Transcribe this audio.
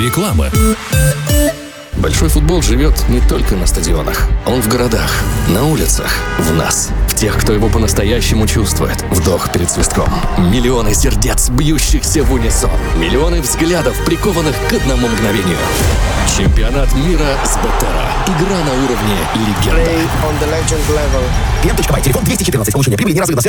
Реклама. Большой футбол живет не только на стадионах. Он в городах, на улицах, в нас. В тех, кто его по-настоящему чувствует. Вдох перед свистком. Миллионы сердец, бьющихся в унисон. Миллионы взглядов, прикованных к одному мгновению. Чемпионат мира с БТРа. Игра на уровне легенда. Play on the legend level. Клиент.бай, телефон 214, получение прибыли неразрывно связан